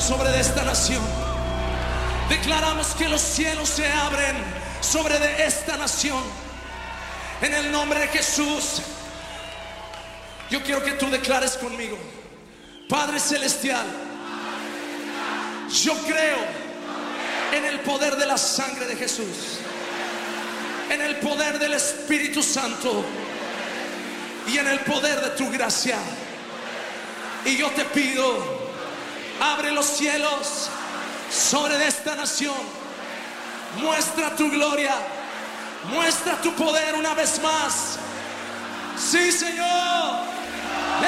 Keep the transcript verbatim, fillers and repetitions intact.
sobre de esta nación. Declaramos que los cielos se abren sobre de esta nación. En el nombre de Jesús. Yo quiero que tú declares conmigo: Padre Celestial, yo creo en el poder de la sangre de Jesús, en el poder del Espíritu Santo y en el poder de tu gracia. Y yo te pido, abre los cielos sobre esta nación. Muestra tu gloria, muestra tu poder una vez más. Sí, Señor.